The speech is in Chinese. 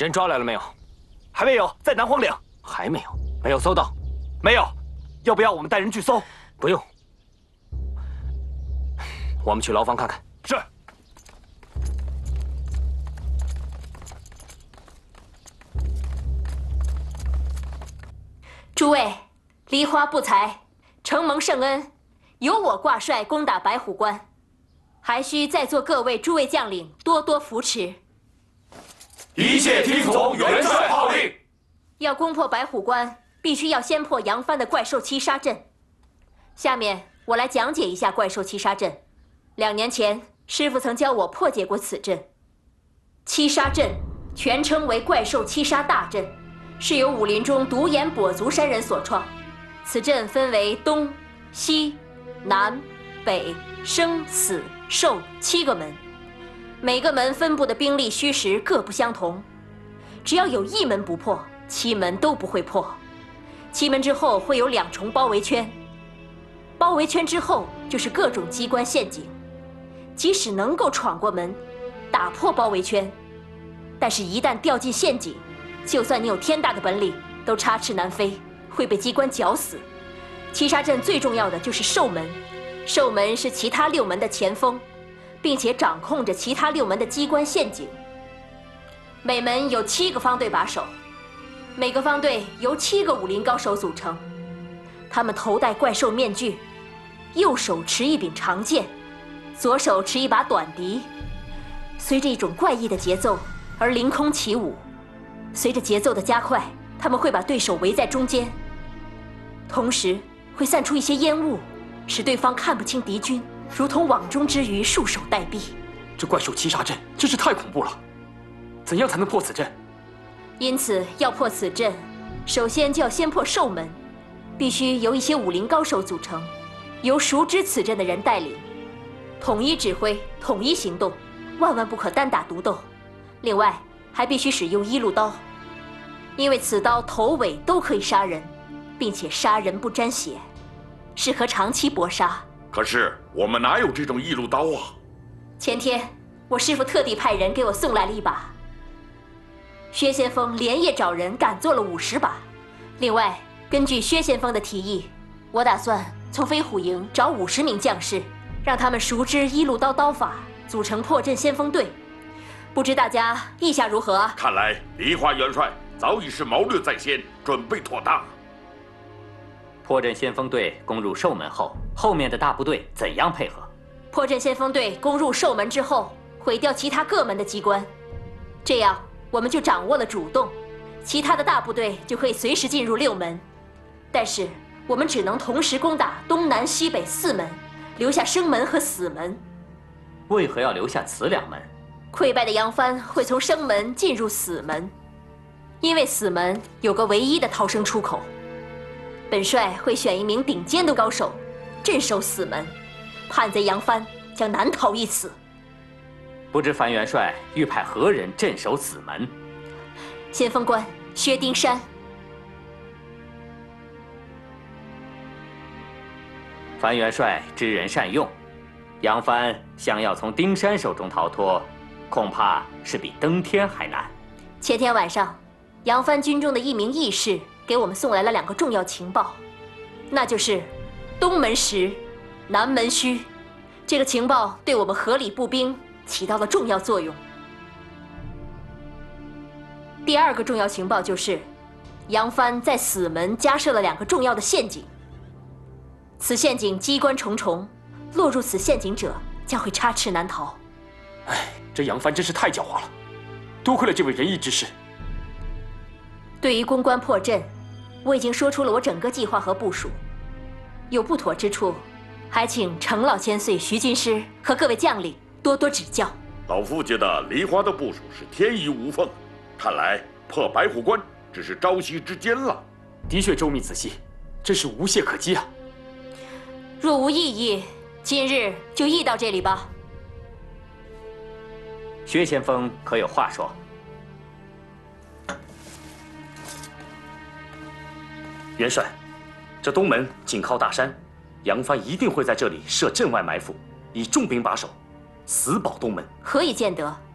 人抓来了没有？ 还没有，在南荒岭。 还没有，没有搜到。 没有，要不要我们带人去搜？ 不用，我们去牢房看看。 是。 诸位，梨花不才，承蒙圣恩，由我挂帅攻打白虎关，还需在座各位诸位将领多多扶持。 一切听从元帅号令。 要攻破白虎关，必须要先破杨帆的怪兽七杀阵。下面我来讲解一下怪兽七杀阵。2年前，师傅曾教我破解过此阵。七杀阵全称为怪兽七杀大阵，是由武林中独眼跛足3人所创。此阵分为东、西、南、北、生、死、寿7个门，每个门分布的兵力虚实各不相同。只要有一门不破，7门都不会破。7门之后会有2重包围圈，包围圈之后就是各种机关陷阱。即使能够闯过门，打破包围圈，但是一旦掉进陷阱，就算你有天大的本领，都插翅难飞，会被机关绞死。七杀阵最重要的就是兽门，兽门是其他6门的前锋，并且掌控着其他6门的机关陷阱。每门有7个方队把守，每个方队由7个武林高手组成，他们头戴怪兽面具，右手持一柄长剑，左手持一把短笛，随着一种怪异的节奏而凌空起舞。随着节奏的加快，他们会把对手围在中间，同时会散出一些烟雾，使对方看不清敌军，如同网中之鱼，束手待毙。 这怪兽七杀阵真是太恐怖了，怎样才能破此阵？ 因此，要破此阵，首先就要先破兽门，必须由一些武林高手组成，由熟知此阵的人带领，统一指挥，统一行动，万万不可单打独斗。另外，还必须使用1路刀，因为此刀头尾都可以杀人，并且杀人不沾血，适合长期搏杀。 可是我们哪有这种1路刀啊？ 前天，我师父特地派人给我送来了一把。薛先锋连夜找人赶做了50把。另外，根据薛先锋的提议，我打算从飞虎营找50名将士，让他们熟知1路刀刀法，组成破阵先锋队。不知大家意下如何啊？ 看来梨花元帅早已是谋略在先，准备妥当。 破阵先锋队攻入兽门后，后面的大部队怎样配合？ 破阵先锋队攻入兽门之后，毁掉其他各门的机关，这样我们就掌握了主动，其他的大部队就可以随时进入6门。但是我们只能同时攻打东南西北4门，留下生门和死门。 为何要留下此2门？ 溃败的杨帆会从生门进入死门，因为死门有个唯一的逃生出口。本帅会选一名顶尖的高手镇守死门，叛贼杨帆将难逃一死。 不知樊元帅欲派何人镇守此门？ 先锋官薛丁山。 樊元帅知人善用，杨帆想要从丁山手中逃脱，恐怕是比登天还难。 前天晚上，杨帆军中的一名义士给我们送来了2个重要情报，那就是东门实，南门虚。这个情报对我们合理步兵起到了重要作用。第2个重要情报就是，杨帆在死门加设了2个重要的陷阱，此陷阱机关重重，落入此陷阱者将会插翅难逃。 哎，这杨帆真是太狡猾了，多亏了这位仁义之士。 对于攻关破阵，我已经说出了我整个计划和部署，有不妥之处，还请程老千岁、徐军师和各位将领多多指教。 老夫觉得梨花的部署是天衣无缝，看来破白虎关只是朝夕之间了。 的确周密仔细，真是无懈可击啊！ 若无异议，今日就议到这里吧。 薛先锋可有话说？ 元帅，这东门紧靠大山，杨帆一定会在这里设阵外埋伏，以重兵把守，死保东门。 何以见得？